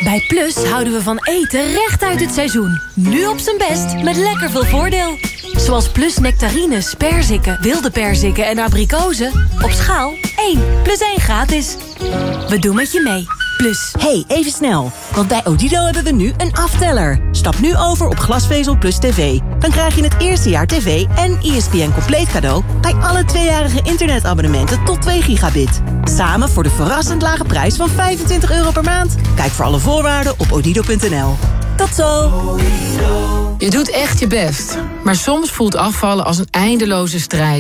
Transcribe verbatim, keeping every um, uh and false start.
Bij Plus houden we van eten recht uit het seizoen. Nu op zijn best met lekker veel voordeel. Zoals Plus nectarines, perziken, wilde perziken en abrikozen. Op schaal één plus één gratis. We doen met je mee. Plus. Hey, even snel. Want bij Odido hebben we nu een afteller. Stap nu over op Glasvezel Plus tv. Dan krijg je het eerste jaar tv en E S P N compleet cadeau... bij alle tweejarige internetabonnementen tot twee gigabit. Samen voor de verrassend lage prijs van vijfentwintig euro per maand. Kijk voor alle voorwaarden op odido punt n l. Tot zo! Je doet echt je best. Maar soms voelt afvallen als een eindeloze strijd.